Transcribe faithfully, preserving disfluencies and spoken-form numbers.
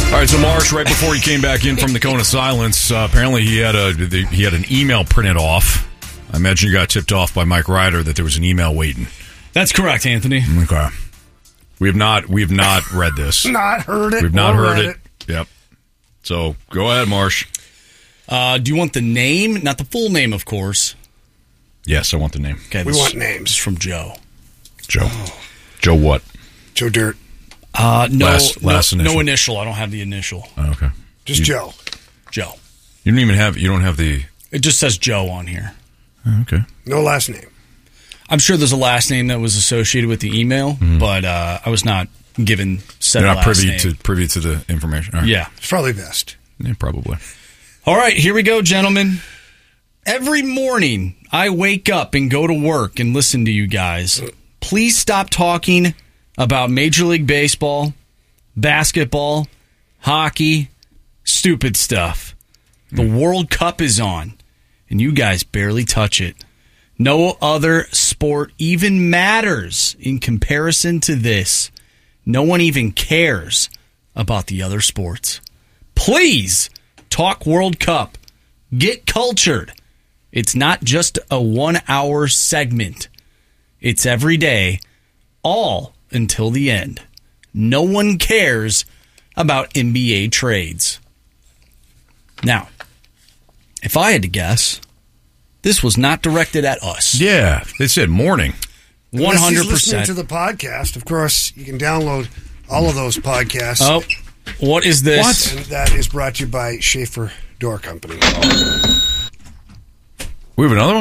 All right, so Marsh, right before he came back in from the cone of silence, uh, apparently he had a the, he had an email printed off. I imagine you got tipped off by Mike Ryder that there was an email waiting. That's correct, Anthony. Okay. We have not we have not read this. Not heard it. We've not or heard read it. it. Yep. So go ahead, Marsh. Uh, do you want the name? Not the full name, of course. Yes, I want the name. Okay, We this want is names. from Joe. Joe. Oh. Joe what? Joe Dirt. Uh, no, Last- last no, initial. no initial. I don't have the initial. Oh, okay. Just You- Joe. Joe. You don't even have you don't have the It just says Joe on here. oh, okay. No last name. I'm sure there's a last name that was associated with the email, Mm-hmm. but uh, I was not given said You're not last privy name. to privy to the information. All right. Yeah. It's probably best. Yeah, probably. All right, here we go, gentlemen. Every morning, I wake up and go to work and listen to you guys. Please stop talking about Major League Baseball, basketball, hockey, stupid stuff. The World Cup is on, and you guys barely touch it. No other sport even matters in comparison to this. No one even cares about the other sports. Please talk World Cup. Get cultured. It's not just a one-hour segment. It's every day, all until the end. No one cares about N B A trades. Now, if I had to guess, this was not directed at us. Yeah, they said morning. one Unless hundred he's listening percent. to the podcast. Of course, you can download all of those podcasts. Oh, what is this? And that is brought to you by Schaefer Door Company. We have another one?